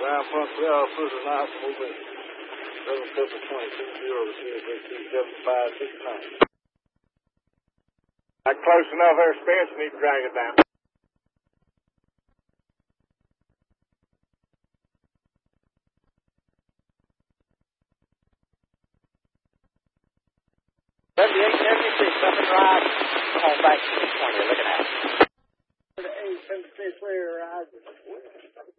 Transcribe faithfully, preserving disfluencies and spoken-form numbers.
Brown Pump three officers are not moving. seven seven twenty-two zero to C S X two seven five six nine. Not close enough there, Spence. You need to drag it down. seventy-eight seventy-six, up and right. Come on back to six twenty, looking at it. eight seventy-six, clear, rise.